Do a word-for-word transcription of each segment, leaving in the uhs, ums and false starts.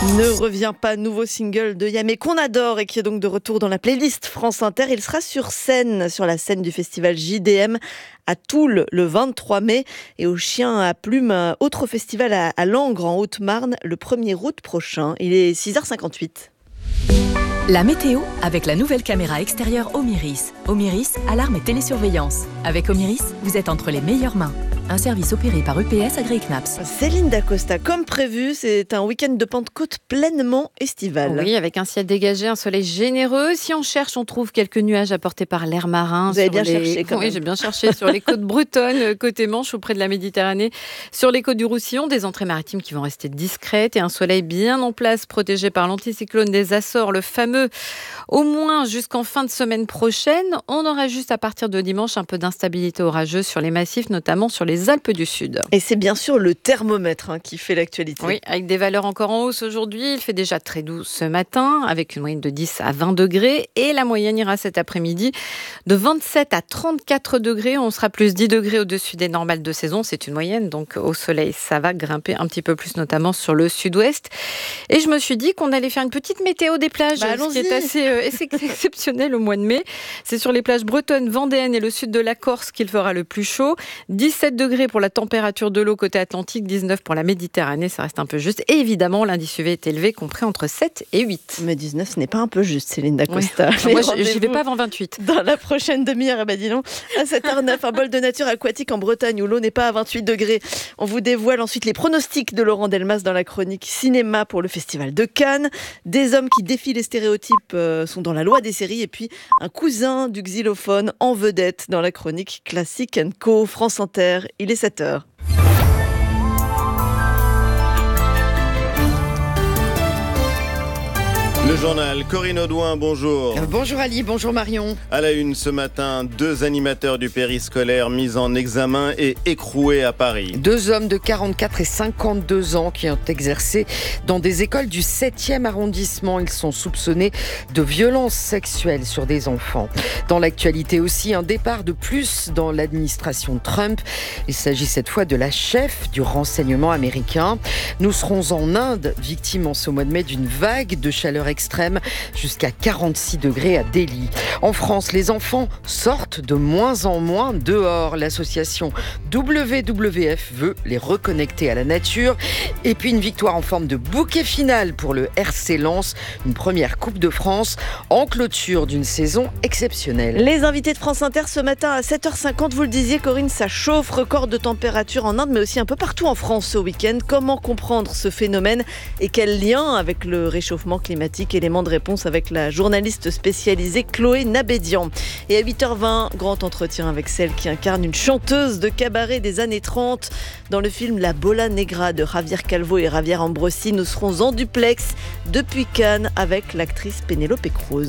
Ne revient pas, nouveau single de Yamé qu'on adore et qui est donc de retour dans la playlist France Inter. Il sera sur scène, sur la scène du festival J D M à Toul le vingt-trois mai et au Chien à Plume, un autre festival à, à Langres en Haute-Marne le premier août prochain. Il est six heures cinquante-huit. La météo avec la nouvelle caméra extérieure Omiris. Omiris, alarme et télésurveillance. Avec Omiris, vous êtes entre les meilleures mains. Un service opéré par U P S Agri Knaps. Céline Dacosta, comme prévu, c'est un week-end de Pentecôte pleinement estival. Oui, avec un ciel dégagé, un soleil généreux. Si on cherche, on trouve quelques nuages apportés par l'air marin. Vous avez bien les... cherché quand même. Oui, j'ai bien cherché sur les côtes bretonnes, côté Manche, auprès de la Méditerranée. Sur les côtes du Roussillon, des entrées maritimes qui vont rester discrètes et un soleil bien en place, protégé par l'anticyclone des Açores, le fameux, au moins jusqu'en fin de semaine prochaine. On aura juste à partir de dimanche un peu d'instabilité orageuse sur les massifs, notamment sur les Alpes du Sud. Et c'est bien sûr le thermomètre hein, qui fait l'actualité. Oui, avec des valeurs encore en hausse aujourd'hui. Il fait déjà très doux ce matin, avec une moyenne de dix à vingt degrés. Et la moyenne ira cet après-midi de vingt-sept à trente-quatre degrés. On sera plus dix degrés au-dessus des normales de saison. C'est une moyenne, donc au soleil, ça va grimper un petit peu plus, notamment sur le sud-ouest. Et je me suis dit qu'on allait faire une petite météo des plages, bah, ce qui est assez euh, exceptionnel au mois de mai. C'est sur les plages bretonnes, vendéennes et le sud de la Corse qu'il fera le plus chaud. dix-sept degrés pour la température de l'eau côté Atlantique, dix-neuf pour la Méditerranée, ça reste un peu juste. Et évidemment, l'indice U V est élevé, compris entre sept et huit. Mais dix-neuf, ce n'est pas un peu juste, Céline Dacosta. Oui. Moi, j'y vais pas avant vingt-huit. Dans la prochaine demi-heure, eh ben dis donc, à sept heures neuf, un bol de nature aquatique en Bretagne où l'eau n'est pas à vingt-huit degrés. On vous dévoile ensuite les pronostics de Laurent Delmas dans la chronique cinéma pour le Festival de Cannes. Des hommes qui défient les stéréotypes euh, sont dans la loi des séries. Et puis, un cousin du xylophone en vedette dans la chronique Classic and Co. France Inter. Il est sept heures. Le journal, Corinne Audouin, bonjour. Bonjour Ali, bonjour Marion. À la une ce matin, deux animateurs du périscolaire mis en examen et écroués à Paris. Deux hommes de quarante-quatre et cinquante-deux ans qui ont exercé dans des écoles du septième arrondissement. Ils sont soupçonnés de violences sexuelles sur des enfants. Dans l'actualité aussi, un départ de plus dans l'administration Trump. Il s'agit cette fois de la chef du renseignement américain. Nous serons en Inde, victime en ce mois de mai d'une vague de chaleur extrême jusqu'à quarante-six degrés à Delhi. En France, les enfants sortent de moins en moins dehors. L'association W W F veut les reconnecter à la nature. Et puis une victoire en forme de bouquet final pour le R C Lens, une première Coupe de France en clôture d'une saison exceptionnelle. Les invités de France Inter ce matin à sept heures cinquante, vous le disiez Corinne, ça chauffe, record de température en Inde mais aussi un peu partout en France ce week-end. Comment comprendre ce phénomène et quel lien avec le réchauffement climatique? Élément de réponse avec la journaliste spécialisée Chloé Nabédian. Et à huit heures vingt, grand entretien avec celle qui incarne une chanteuse de cabaret des années trente. Dans le film La Bola Negra de Javier Calvo et Javier Ambrosi, nous serons en duplex depuis Cannes avec l'actrice Pénélope Cruz.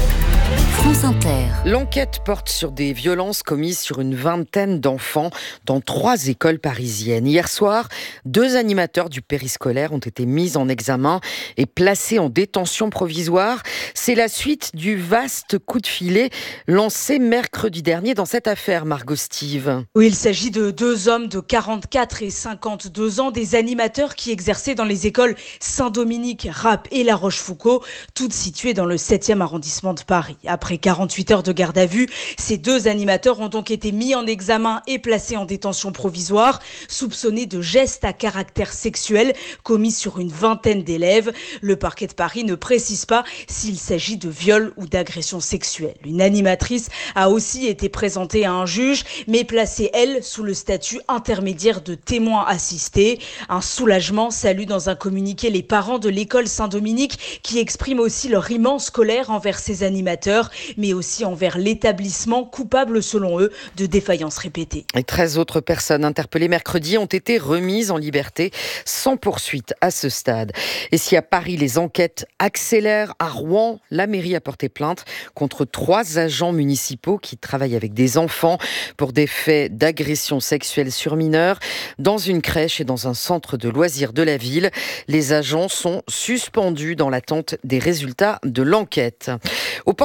France Inter. L'enquête porte sur des violences commises sur une vingtaine d'enfants dans trois écoles parisiennes. Hier soir, deux animateurs du périscolaire ont été mis en examen et placés en détention provisoire. C'est la suite du vaste coup de filet lancé mercredi dernier dans cette affaire, Margot Steve. Oui, il s'agit de deux hommes de quarante-quatre et cinquante-deux ans, des animateurs qui exerçaient dans les écoles Saint-Dominique, Rapp et La Rochefoucauld, toutes situées dans le septième arrondissement de Paris. Après quarante-huit heures de garde à vue, ces deux animateurs ont donc été mis en examen et placés en détention provisoire, soupçonnés de gestes à caractère sexuel commis sur une vingtaine d'élèves. Le parquet de Paris ne précise pas s'il s'agit de viol ou d'agression sexuelle. Une animatrice a aussi été présentée à un juge, mais placée, elle, sous le statut intermédiaire de témoin assisté. Un soulagement salue dans un communiqué les parents de l'école Saint-Dominique qui expriment aussi leur immense colère envers ces animateurs, mais aussi envers l'établissement coupable, selon eux, de défaillances répétées. Et treize autres personnes interpellées mercredi ont été remises en liberté sans poursuite à ce stade. Et si à Paris, les enquêtes accélèrent, à Rouen, la mairie a porté plainte contre trois agents municipaux qui travaillent avec des enfants pour des faits d'agression sexuelle sur mineurs dans une crèche et dans un centre de loisirs de la ville. Les agents sont suspendus dans l'attente des résultats de l'enquête. Au Portugal,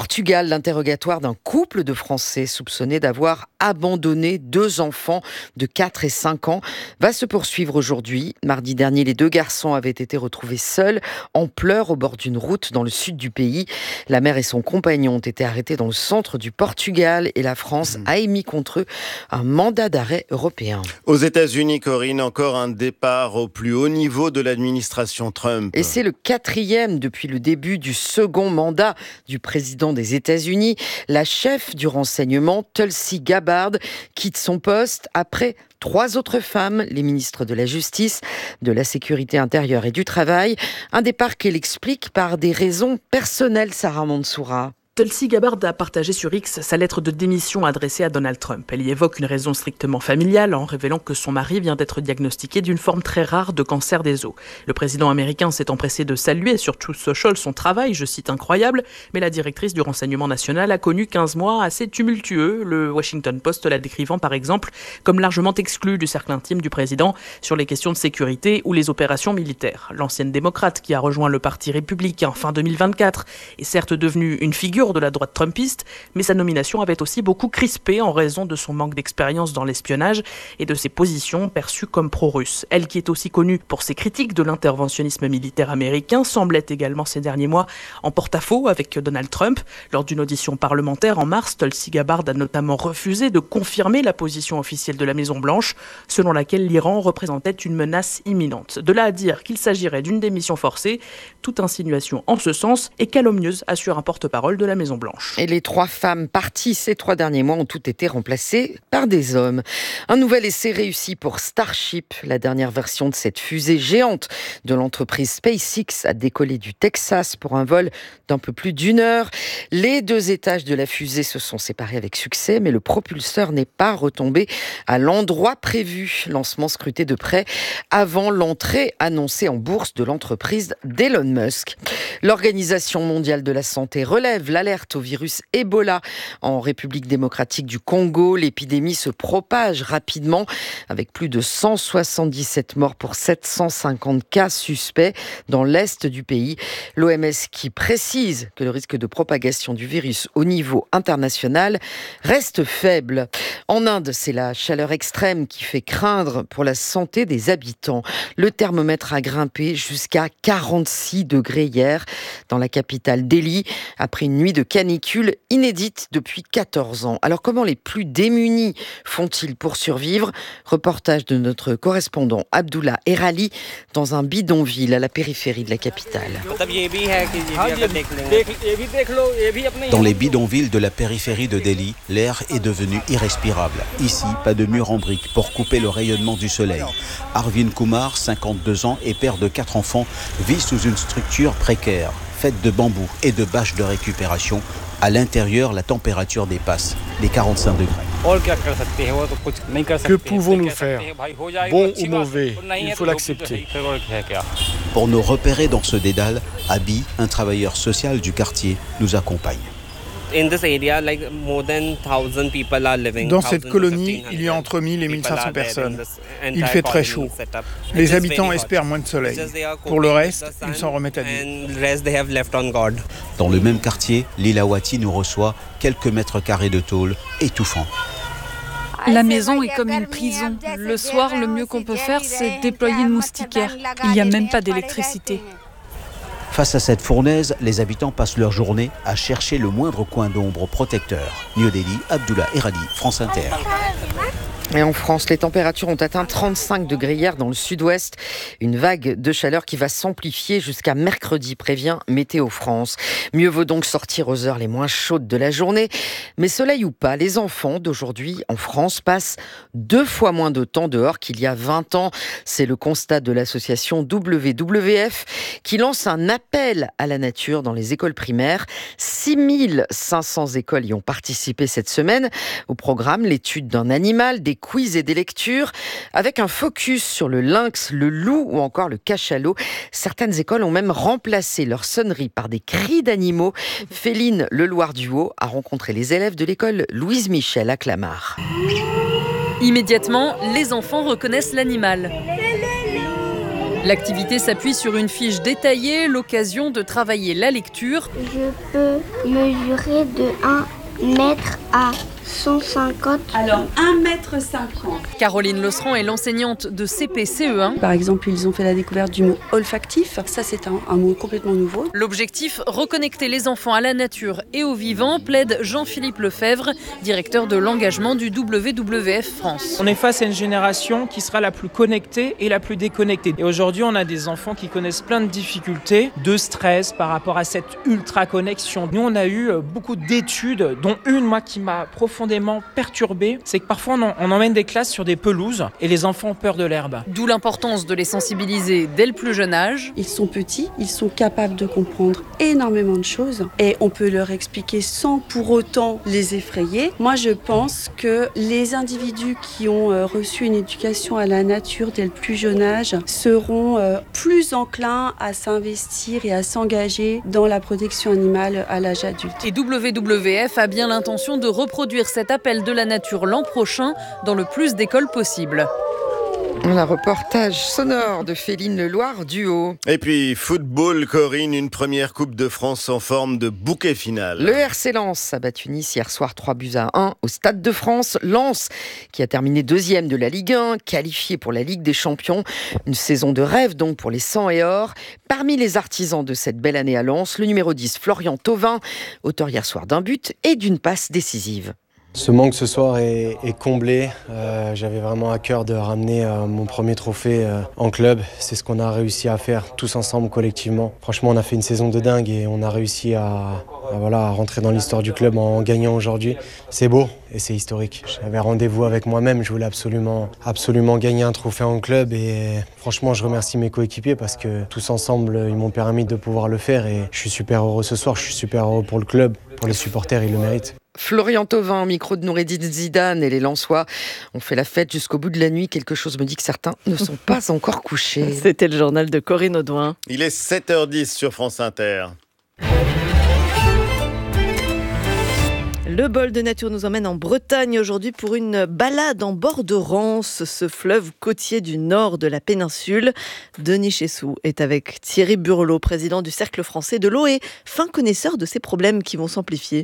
Portugal, l'interrogatoire d'un couple de Français soupçonnés d'avoir abandonné deux enfants de quatre et cinq ans va se poursuivre aujourd'hui. Mardi dernier, les deux garçons avaient été retrouvés seuls, en pleurs, au bord d'une route dans le sud du pays. La mère et son compagnon ont été arrêtés dans le centre du Portugal et la France mmh. a émis contre eux un mandat d'arrêt européen. Aux États-Unis, Corinne, encore un départ au plus haut niveau de l'administration Trump. Et c'est le quatrième depuis le début du second mandat du président des États-Unis. La chef du renseignement, Tulsi Gabbard, quitte son poste après trois autres femmes, les ministres de la Justice, de la Sécurité intérieure et du Travail. Un départ qu'elle explique par des raisons personnelles, Sarah Mansoura. Tulsi Gabbard a partagé sur X sa lettre de démission adressée à Donald Trump. Elle y évoque une raison strictement familiale en révélant que son mari vient d'être diagnostiqué d'une forme très rare de cancer des os. Le président américain s'est empressé de saluer sur Truth Social son travail, je cite, incroyable, mais la directrice du renseignement national a connu quinze mois assez tumultueux, le Washington Post la décrivant par exemple comme largement exclue du cercle intime du président sur les questions de sécurité ou les opérations militaires. L'ancienne démocrate qui a rejoint le parti républicain fin deux mille vingt-quatre est certes devenue une figure de la droite trumpiste, mais sa nomination avait aussi beaucoup crispé en raison de son manque d'expérience dans l'espionnage et de ses positions perçues comme pro-russes. Elle, qui est aussi connue pour ses critiques de l'interventionnisme militaire américain, semblait également ces derniers mois en porte-à-faux avec Donald Trump. Lors d'une audition parlementaire en mars, Tulsi Gabbard a notamment refusé de confirmer la position officielle de la Maison-Blanche, selon laquelle l'Iran représentait une menace imminente. De là à dire qu'il s'agirait d'une démission forcée, toute insinuation en ce sens est calomnieuse, assure un porte-parole de la Maison-Blanche. Et les trois femmes parties ces trois derniers mois ont toutes été remplacées par des hommes. Un nouvel essai réussi pour Starship. La dernière version de cette fusée géante de l'entreprise SpaceX a décollé du Texas pour un vol d'un peu plus d'une heure. Les deux étages de la fusée se sont séparés avec succès, mais le propulseur n'est pas retombé à l'endroit prévu. Lancement scruté de près avant l'entrée annoncée en bourse de l'entreprise d'Elon Musk. L'Organisation mondiale de la santé relève l'alerte au virus Ebola en République démocratique du Congo. L'épidémie se propage rapidement avec plus de cent soixante-dix-sept morts pour sept cent cinquante cas suspects dans l'est du pays. L'O M S qui précise que le risque de propagation du virus au niveau international reste faible. En Inde, c'est la chaleur extrême qui fait craindre pour la santé des habitants. Le thermomètre a grimpé jusqu'à quarante-six degrés hier dans la capitale Delhi après une nuit de canicule inédite depuis quatorze ans. Alors comment les plus démunis font-ils pour survivre ? Reportage de notre correspondant Abdullah Erali dans un bidonville à la périphérie de la capitale. Dans les bidonvilles de la périphérie de Delhi, l'air est devenu irrespirable. Ici, pas de mur en briques pour couper le rayonnement du soleil. Arvind Kumar, cinquante-deux ans et père de quatre enfants, vit sous une structure précaire, faite de bambou et de bâches de récupération. À l'intérieur, la température dépasse les quarante-cinq degrés. Que pouvons-nous faire ? Bon ou mauvais, il faut l'accepter. Pour nous repérer dans ce dédale, Abi, un travailleur social du quartier, nous accompagne. Dans cette colonie, il y a entre mille et mille cinq cents personnes. Il fait très chaud. Les habitants espèrent moins de soleil. Pour le reste, ils s'en remettent à Dieu. Dans le même quartier, Lilawati nous reçoit quelques mètres carrés de tôle étouffants. La maison est comme une prison. Le soir, le mieux qu'on peut faire, c'est déployer une moustiquaire. Il n'y a même pas d'électricité. Face à cette fournaise, les habitants passent leur journée à chercher le moindre coin d'ombre protecteur. New Delhi, Abdullah Erali, France Inter. Et en France, les températures ont atteint trente-cinq degrés hier dans le sud-ouest. Une vague de chaleur qui va s'amplifier jusqu'à mercredi, prévient Météo France. Mieux vaut donc sortir aux heures les moins chaudes de la journée. Mais soleil ou pas, les enfants d'aujourd'hui en France passent deux fois moins de temps dehors qu'il y a vingt ans. C'est le constat de l'association W W F qui lance un appel à la nature dans les écoles primaires. six mille cinq cents écoles y ont participé cette semaine. Au programme, l'étude d'un animal, des quiz et des lectures, avec un focus sur le lynx, le loup ou encore le cachalot. Certaines écoles ont même remplacé leur sonnerie par des cris d'animaux. Féline Leloir-Duhaut a rencontré les élèves de l'école Louise Michel à Clamart. Immédiatement, les enfants reconnaissent l'animal. L'activité s'appuie sur une fiche détaillée, l'occasion de travailler la lecture. Je peux mesurer de un mètre à cent cinquante. Alors, un mètre cinquante. Caroline Losserand est l'enseignante de C P C E un. Par exemple, ils ont fait la découverte du mot olfactif. Ça, c'est un, un mot complètement nouveau. L'objectif, reconnecter les enfants à la nature et au vivant, plaide Jean-Philippe Lefebvre, directeur de l'engagement du W W F France. On est face à une génération qui sera la plus connectée et la plus déconnectée. Et aujourd'hui, on a des enfants qui connaissent plein de difficultés, de stress par rapport à cette ultra-connexion. Nous, on a eu beaucoup d'études, dont une, moi, qui m'a profondément perturbé, c'est que parfois on, en, on emmène des classes sur des pelouses et les enfants ont peur de l'herbe. D'où l'importance de les sensibiliser dès le plus jeune âge. Ils sont petits, ils sont capables de comprendre énormément de choses et on peut leur expliquer sans pour autant les effrayer. Moi, je pense que les individus qui ont euh, reçu une éducation à la nature dès le plus jeune âge seront euh, plus enclins à s'investir et à s'engager dans la protection animale à l'âge adulte. Et W W F a bien l'intention de reproduire cet appel de la nature l'an prochain dans le plus d'écoles possible. Un reportage sonore de Féline Leloir Duo. Et puis football, Corinne, une première Coupe de France en forme de bouquet final. Le R C Lens a battu Nice hier soir trois buts à un au Stade de France. Lens qui a terminé deuxième de la Ligue un, qualifié pour la Ligue des Champions. Une saison de rêve donc pour les sang et or. Parmi les artisans de cette belle année à Lens, le numéro dix Florian Thauvin, auteur hier soir d'un but et d'une passe décisive. Ce manque ce soir est, est comblé. Euh, j'avais vraiment à cœur de ramener euh, mon premier trophée euh, en club. C'est ce qu'on a réussi à faire tous ensemble, collectivement. Franchement, on a fait une saison de dingue et on a réussi à, à, voilà, à rentrer dans l'histoire du club en gagnant aujourd'hui. C'est beau et c'est historique. J'avais rendez-vous avec moi-même. Je voulais absolument, absolument gagner un trophée en club et franchement, je remercie mes coéquipiers parce que tous ensemble, ils m'ont permis de pouvoir le faire et je suis super heureux ce soir. Je suis super heureux pour le club, pour les supporters, ils le méritent. Florian Thauvin, micro de Noureddine Zidane et les Lensois ont fait la fête jusqu'au bout de la nuit. Quelque chose me dit que certains ne sont pas encore couchés. C'était le journal de Corinne Audouin. Il est sept heures dix sur France Inter. Le bol de nature nous emmène en Bretagne aujourd'hui pour une balade en bord de Rance, ce fleuve côtier du nord de la péninsule. Denis Chessou est avec Thierry Burlot, président du Cercle français de l'eau et fin connaisseur de ces problèmes qui vont s'amplifier.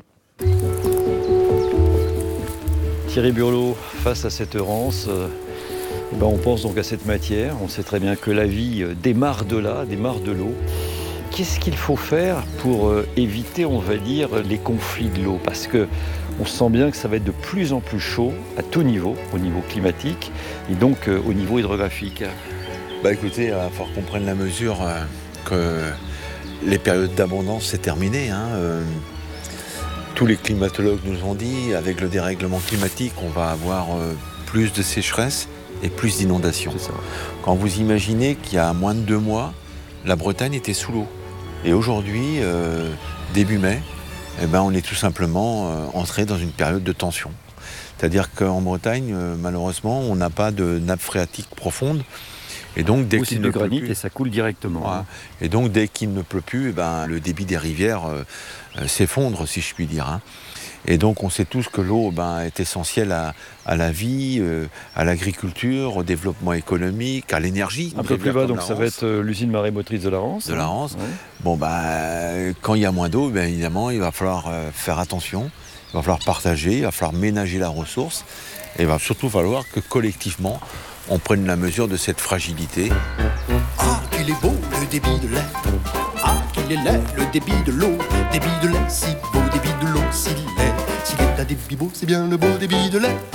Thierry Burlot, face à cette Rance, euh, eh ben on pense donc à cette matière. On sait très bien que la vie démarre de là, démarre de l'eau. Qu'est-ce qu'il faut faire pour euh, éviter, on va dire, les conflits de l'eau ? Parce que on sent bien que ça va être de plus en plus chaud à tout niveau, au niveau climatique et donc euh, au niveau hydrographique. Bah écoutez, il va falloir qu'on prenne la mesure euh, que les périodes d'abondance, c'est terminé. Hein, euh, Tous les climatologues nous ont dit, avec le dérèglement climatique, on va avoir euh, plus de sécheresse et plus d'inondations. Quand vous imaginez qu'il y a moins de deux mois, la Bretagne était sous l'eau. Et aujourd'hui, euh, début mai, eh ben, on est tout simplement euh, entré dans une période de tension. C'est-à-dire qu'en Bretagne, euh, malheureusement, on n'a pas de nappe phréatique profonde. Et donc, dès qu'il ne pleut granit plus, et ça coule directement. Voilà. Et donc, dès qu'il ne pleut plus, eh ben, le débit des rivières euh, euh, s'effondre, si je puis dire. Hein. Et donc, on sait tous que l'eau ben, est essentielle à, à la vie, euh, à l'agriculture, au développement économique, à l'énergie. Un peu plus bas, donc ça va être euh, l'usine marémotrice de la Rance. De la Rance. Ouais. Bon, ben, quand il y a moins d'eau, ben, évidemment, il va falloir euh, faire attention. Il va falloir partager, il va falloir ménager la ressource. Et il va surtout falloir que collectivement, on prenne la mesure de cette fragilité. Ah, qu'il est beau le débit de lait. Ah, qu'il est laid le débit de l'eau. Débit de lait, si beau, débit de l'eau, si laid. S'il est à débit beau, c'est bien le beau débit de lait.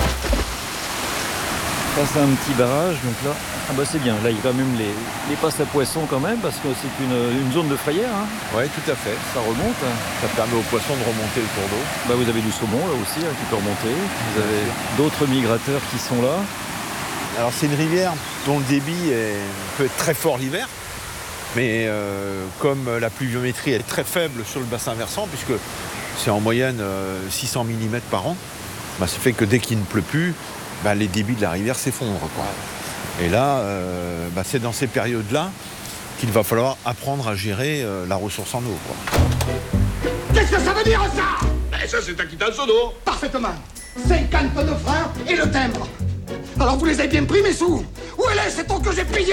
Face à un petit barrage, donc là, ah bah c'est bien. Là, il y a quand même les, les passes à poissons quand même, parce que c'est une, une zone de frayère. Hein. Oui, tout à fait. Ça remonte. Hein. Ça permet aux poissons de remonter le cours d'eau. Bah, vous avez du saumon là aussi hein, qui peut remonter. Vous avez d'autres migrateurs qui sont là. Alors c'est une rivière dont le débit est, peut être très fort l'hiver, mais euh, comme la pluviométrie est très faible sur le bassin versant, puisque c'est en moyenne euh, six cents millimètres par an, bah, ça fait que dès qu'il ne pleut plus, bah, les débits de la rivière s'effondrent. Quoi. Et là, euh, bah, c'est dans ces périodes-là qu'il va falloir apprendre à gérer euh, la ressource en eau. Quoi. Qu'est-ce que ça veut dire ça ? Ben ça c'est un quittance d'eau. Parfaitement. cinquante tonnes de frein et le timbre. Alors vous les avez bien pris mes sous ? Où est-ce cette eau que j'ai payée ?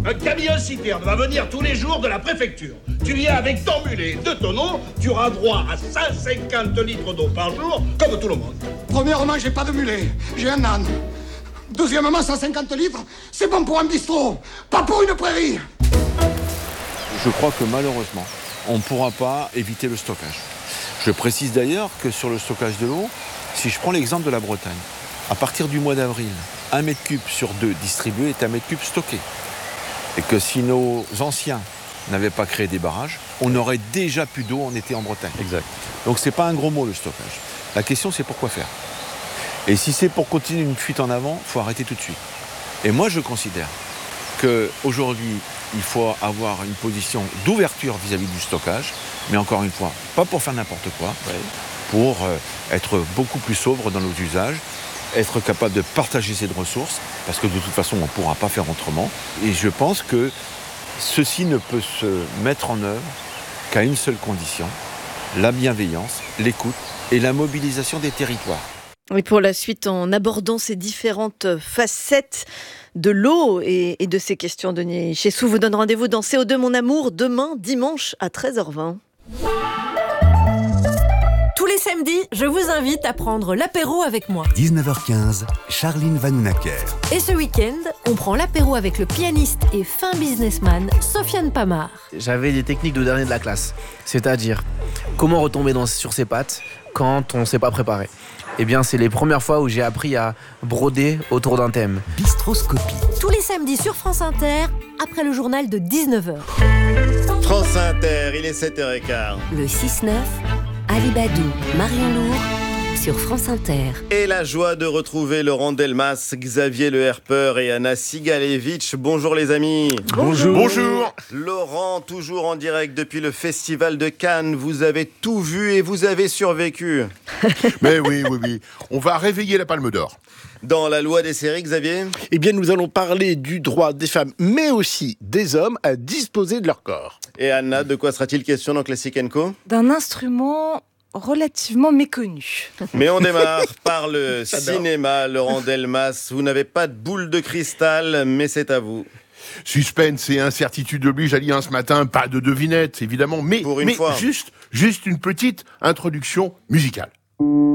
Un camion citerne va venir tous les jours de la préfecture. Tu viens avec ton mulet, deux tonneaux, tu auras droit à cent cinquante litres d'eau par jour, comme tout le monde. Premièrement, j'ai pas de mulet, j'ai un âne. Deuxièmement, cent cinquante litres, c'est bon pour un bistrot, pas pour une prairie. Je crois que malheureusement, on ne pourra pas éviter le stockage. Je précise d'ailleurs que sur le stockage de l'eau, si je prends l'exemple de la Bretagne, à partir du mois d'avril, un mètre cube sur deux distribué est un mètre cube stocké. Et que si nos anciens n'avaient pas créé des barrages, on aurait déjà plus d'eau en été en Bretagne. Exact. Donc c'est pas un gros mot le stockage. La question c'est pourquoi faire. Et si c'est pour continuer une fuite en avant, il faut arrêter tout de suite. Et moi je considère qu'aujourd'hui, il faut avoir une position d'ouverture vis-à-vis du stockage, mais encore une fois, pas pour faire n'importe quoi, ouais. pour euh, être beaucoup plus sobre dans nos usages, être capable de partager cette ressource, parce que de toute façon, on ne pourra pas faire autrement. Et je pense que ceci ne peut se mettre en œuvre qu'à une seule condition, la bienveillance, l'écoute et la mobilisation des territoires. Et pour la suite, en abordant ces différentes facettes de l'eau et, et de ces questions, Denis Chessou vous donne rendez-vous dans C O deux Mon Amour, demain, dimanche, à treize heures vingt. Tous les samedis, je vous invite à prendre l'apéro avec moi. dix-neuf heures quinze, Charline Vanhoenacker. Et ce week-end, on prend l'apéro avec le pianiste et fin businessman Sofiane Pamar. J'avais des techniques de dernier de la classe, c'est-à-dire comment retomber dans, sur ses pattes quand on ne s'est pas préparé. Eh bien, c'est les premières fois où j'ai appris à broder autour d'un thème. Bistroscopie. Tous les samedis sur France Inter, après le journal de dix-neuf heures. France Inter, il est sept heures quinze. Le six neuf, Ali Badou, Marion Lourd, sur France Inter. Et la joie de retrouver Laurent Delmas, Xavier Le Herpeur et Anna Sigalevitch. Bonjour les amis. Bonjour. Bonjour. Laurent, toujours en direct depuis le Festival de Cannes. Vous avez tout vu et vous avez survécu. Mais oui, oui, oui. On va réveiller la Palme d'Or. Dans la loi des séries, Xavier ? Eh bien, nous allons parler du droit des femmes, mais aussi des hommes, à disposer de leur corps. Et Anna, de quoi sera-t-il question dans Classic and Co ? D'un instrument relativement méconnu. Mais on démarre par le cinéma, Laurent Delmas. Vous n'avez pas de boule de cristal, mais c'est à vous. Suspense et incertitude oblige à lire ce matin, pas de devinette, évidemment, mais, Pour une mais fois. juste, juste une petite introduction musicale.